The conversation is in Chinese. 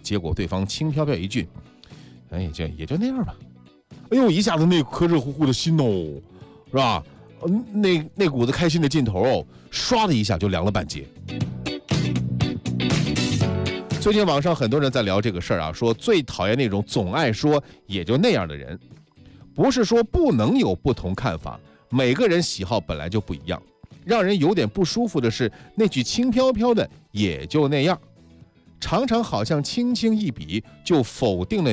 结果对方轻飘飘一句：“哎，这也就那样吧。”哎呦，一下子那颗热乎乎的心哦，是吧？那股子开心的劲头哦，唰的一下就凉了半截。最近网上很多人在聊这个事儿啊，说最讨厌那种总爱说也就那样的人。不是说不能有不同看法，每个人喜好本来就不一样。让人有点不舒服的是那句轻飘飘的也就那样，常常好像轻轻一笔就否定了